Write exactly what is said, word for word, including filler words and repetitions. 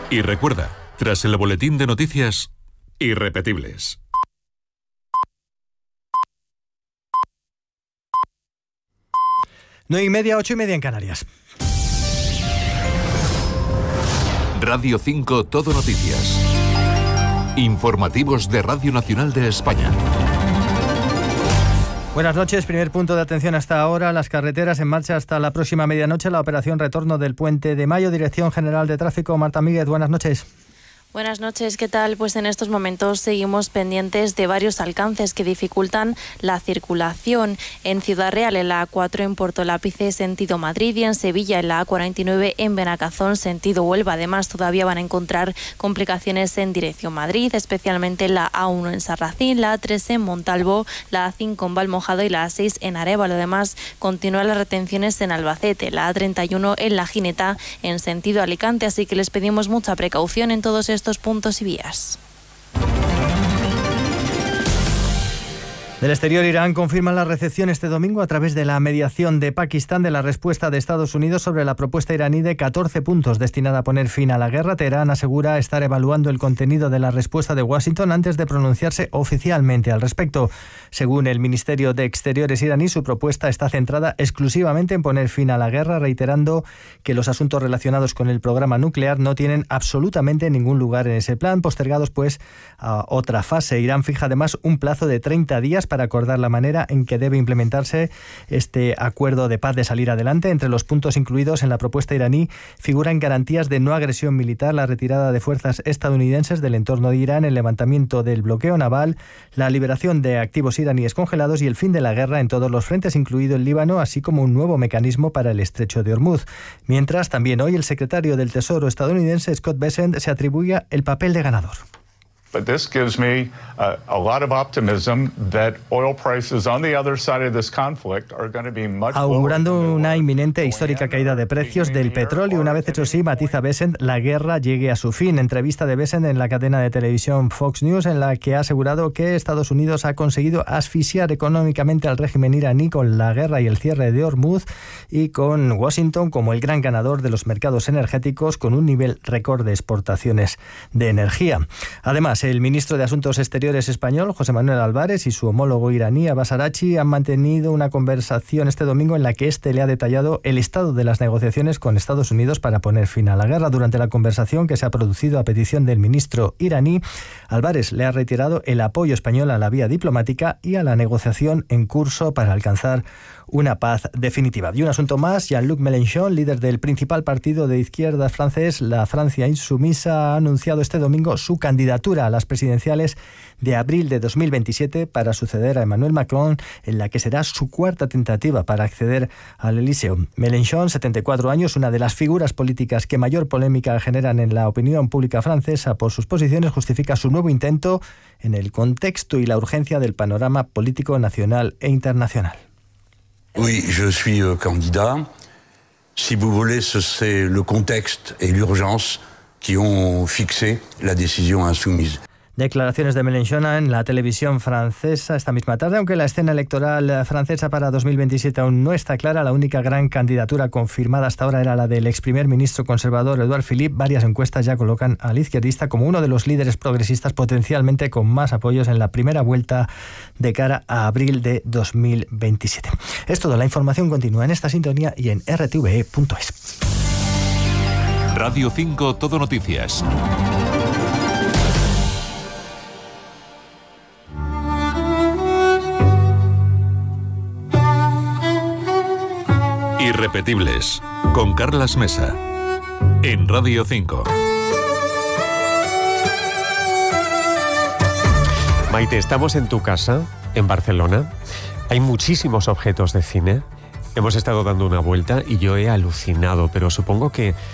Y recuerda, tras el boletín de noticias, irrepetibles. Nueve y media, ocho y media en Canarias. Radio cinco Todo Noticias. Informativos de Radio Nacional de España. Buenas noches. Primer punto de atención hasta ahora. Las carreteras en marcha hasta la próxima medianoche. La operación retorno del Puente de Mayo. Dirección General de Tráfico, Marta Míguez. Buenas noches. Buenas noches, ¿qué tal? Pues en estos momentos seguimos pendientes de varios alcances que dificultan la circulación. En Ciudad Real, en la A cuatro en Puerto Lápice, sentido Madrid, y en Sevilla, en la A cuarenta y nueve en Benacazón, sentido Huelva. Además, todavía van a encontrar complicaciones en dirección Madrid, especialmente la A uno en Sarracín, la A tres en Montalvo, la A cinco en Valmojado y la A seis en Arévalo. Además, continúan las retenciones en Albacete, la A treinta y uno en La Gineta, en sentido Alicante, así que les pedimos mucha precaución en todos estos puntos y vías. Del exterior, Irán confirma la recepción este domingo a través de la mediación de Pakistán de la respuesta de Estados Unidos sobre la propuesta iraní de catorce puntos destinada a poner fin a la guerra. Teherán asegura estar evaluando el contenido de la respuesta de Washington antes de pronunciarse oficialmente al respecto. Según el Ministerio de Exteriores iraní, su propuesta está centrada exclusivamente en poner fin a la guerra, reiterando que los asuntos relacionados con el programa nuclear no tienen absolutamente ningún lugar en ese plan, postergados pues a otra fase. Irán fija además un plazo de treinta días para acordar la manera en que debe implementarse este acuerdo de paz de salir adelante. Entre los puntos incluidos en la propuesta iraní figuran garantías de no agresión militar, la retirada de fuerzas estadounidenses del entorno de Irán, el levantamiento del bloqueo naval, la liberación de activos iraníes congelados y el fin de la guerra en todos los frentes, incluido el Líbano, así como un nuevo mecanismo para el estrecho de Hormuz. Mientras, también hoy el secretario del Tesoro estadounidense, Scott Bessent, se atribuía el papel de ganador. But this gives me uh, a lot of optimism that oil prices on the other side of this conflict are going to be much lower. Augurando una inminente e histórica caída de precios del petróleo. Una vez hecho sí, matiza Bessent, la guerra llegue a su fin. Entrevista de Bessent en la cadena de televisión Fox News, en la que ha asegurado que Estados Unidos ha conseguido asfixiar económicamente al régimen iraní con la guerra y el cierre de Hormuz, y con Washington como el gran ganador de los mercados energéticos, con un nivel récord de exportaciones de energía. Además, el ministro de Asuntos Exteriores español, José Manuel Álvarez, y su homólogo iraní, Abbas Araghchi, han mantenido una conversación este domingo en la que éste le ha detallado el estado de las negociaciones con Estados Unidos para poner fin a la guerra. Durante la conversación, que se ha producido a petición del ministro iraní, Álvarez le ha reiterado el apoyo español a la vía diplomática y a la negociación en curso para alcanzar una paz definitiva. Y un asunto más, Jean-Luc Mélenchon, líder del principal partido de izquierda francés, la Francia Insumisa, ha anunciado este domingo su candidatura a las presidenciales de abril de dos mil veintisiete para suceder a Emmanuel Macron, en la que será su cuarta tentativa para acceder al Elíseo. Mélenchon, setenta y cuatro años, una de las figuras políticas que mayor polémica generan en la opinión pública francesa por sus posiciones, justifica su nuevo intento en el contexto y la urgencia del panorama político nacional e internacional. Oui, je suis euh, candidat. Si vous voulez, c'est le contexte et l'urgence qui ont fixé la décision insoumise. Declaraciones de Mélenchon en la televisión francesa esta misma tarde. Aunque la escena electoral francesa para dos mil veintisiete aún no está clara, la única gran candidatura confirmada hasta ahora era la del ex primer ministro conservador Edouard Philippe. Varias encuestas ya colocan al izquierdista como uno de los líderes progresistas potencialmente con más apoyos en la primera vuelta de cara a abril de dos mil veintisiete. Es todo. La información continúa en esta sintonía y en r t v e punto es. Radio cinco Todo Noticias. Irrepetibles, con Carlas Mesa, en Radio cinco. Maite, estamos en tu casa, en Barcelona. Hay muchísimos objetos de cine. Hemos estado dando una vuelta y yo he alucinado, pero supongo que